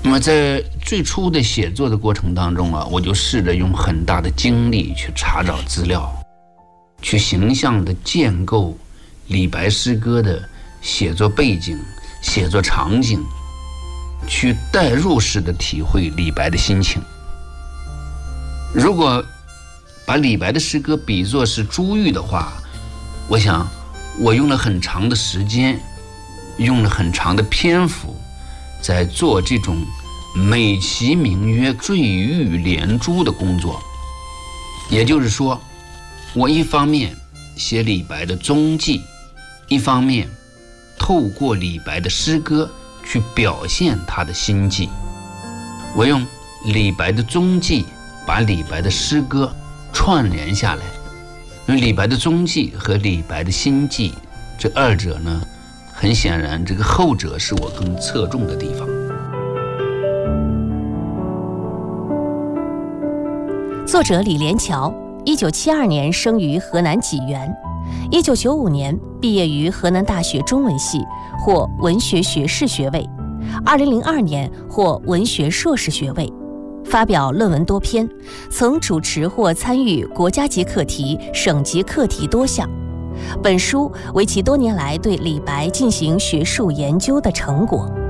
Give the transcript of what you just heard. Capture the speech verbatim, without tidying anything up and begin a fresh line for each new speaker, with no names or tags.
那么在最初的写作的过程当中啊，我就试着用很大的精力去查找资料，去形象地建构李白诗歌的写作背景、写作场景，去代入式地体会李白的心情。如果把李白的诗歌比作是珠玉的话，我想我用了很长的时间，用了很长的篇幅，在做这种美其名曰坠玉连珠的工作。也就是说，我一方面写李白的踪迹，一方面透过李白的诗歌去表现他的心迹。我用李白的踪迹把李白的诗歌串联下来，因为李白的踪迹和李白的心迹这二者呢，很显然这个后者是我更侧重的地方。
作者李连桥，一九七二年生于河南济源，一九九五年毕业于河南大学中文系，获文学学士学位，二零零二年获文学硕士学位，发表论文多篇，曾主持或参与国家级课题、省级课题多项。本书为其多年来对李白进行学术研究的成果。